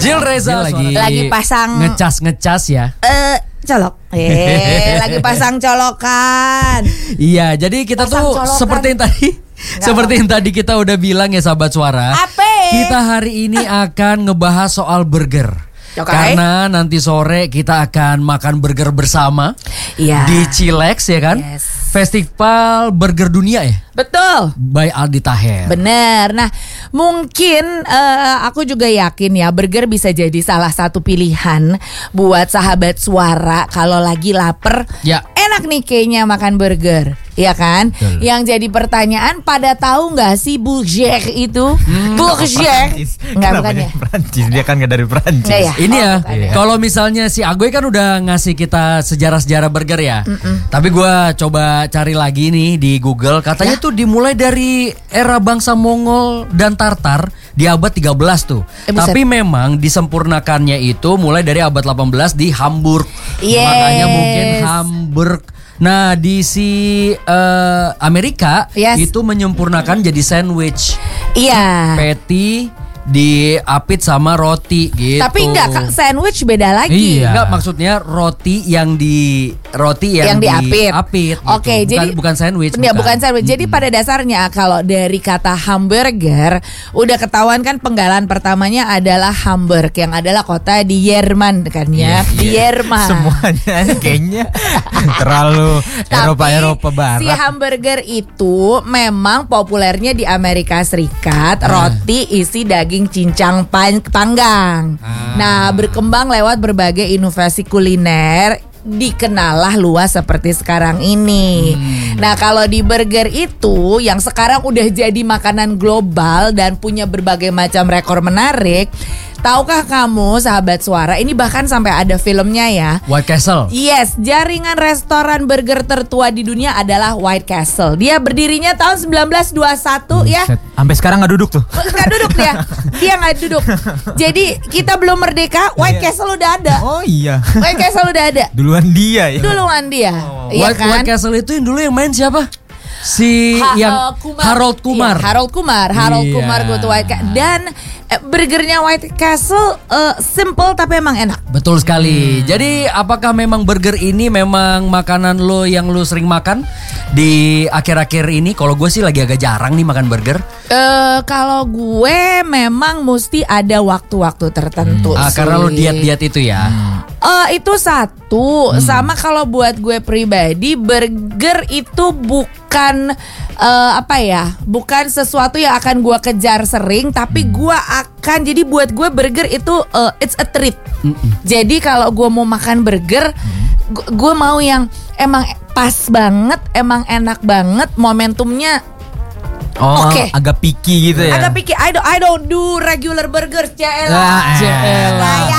Jill Reza lagi pasang ngecas ya. Colok. Lagi pasang colokan. Iya, jadi kita Pasang tuh colokan. seperti yang tadi kita udah bilang ya sahabat suara. Apa? Kita hari ini akan ngebahas soal burger. Oke. Karena nanti sore kita akan makan burger bersama. Iya. Di Cilex ya kan? Yes. Festival Burger Dunia ya. Betul. By Aldi Taher. Bener. Nah, mungkin aku juga yakin ya burger bisa jadi salah satu pilihan buat sahabat suara kalau lagi lapar. Ya. Enak nih kayaknya makan burger, ya kan? Betul. Yang jadi pertanyaan, pada tahu nggak sih burger itu? Burger? Nggak, bukan ya? Prancis, dia kan nggak dari Prancis. Nggak ya? Ini ya, bukan ya. kalau misalnya si Agoy kan udah ngasih kita sejarah-sejarah burger ya. Tapi gue coba cari lagi nih di Google. Katanya tuh dimulai dari era bangsa Mongol dan Tartar di abad 13 tuh. Buset. Tapi memang disempurnakannya itu mulai dari abad 18 di Hamburg. Yes. Makanya mungkin Hamburg. Nah di Amerika Yes. itu menyempurnakan jadi sandwich. Iya. Patty diapit sama roti gitu. Tapi enggak, Kak, sandwich beda lagi. Iya. Enggak, maksudnya roti yang diapit. gitu. Oke, jadi bukan sandwich. Ya, bukan sandwich. Jadi pada dasarnya kalau dari kata hamburger udah ketahuan kan penggalan pertamanya adalah Hamburg yang adalah kota di Jerman kan ya. Di Jerman. Semuanya kayaknya terlalu Eropa Si Barat. hamburger itu memang populernya di Amerika Serikat, roti isi daging cincang panggang. Nah, berkembang lewat berbagai inovasi kuliner, dikenallah luas seperti sekarang ini. Nah, kalau di burger itu yang sekarang udah jadi makanan global dan punya berbagai macam rekor menarik. Tahukah kamu sahabat suara, ini bahkan sampai ada filmnya ya. White Castle. Yes, jaringan restoran burger tertua di dunia adalah White Castle. Dia berdirinya tahun 1921 ya. Set. Sampai sekarang nggak duduk tuh. Nggak duduk dia nggak duduk. Jadi kita belum merdeka, White Castle udah ada. Oh iya. White Castle udah ada. Duluan dia ya. Duluan dia, iya White kan? Castle itu yang dulu yang main siapa? Si Harold Kumar. Iya, Harold Kumar Iya. go to White Castle. Dan burgernya White Castle simple tapi emang enak. Betul sekali. Jadi apakah memang burger ini memang makanan lo yang lo sering makan di akhir-akhir ini? Kalau gue sih lagi agak jarang nih makan burger. Kalau gue memang mesti ada waktu-waktu tertentu sih. Karena lo diet-diet itu ya. Itu satu. Sama kalau buat gue pribadi, burger itu bukan bukan sesuatu yang akan gue kejar sering, tapi gue akan, jadi buat gue burger itu it's a treat. Jadi kalau gue mau makan burger, gue mau yang emang pas banget, emang enak banget, momentumnya. Oh, Oke. agak picky gitu ya. Agak pikir, I don't do regular burger, Ah, Gaya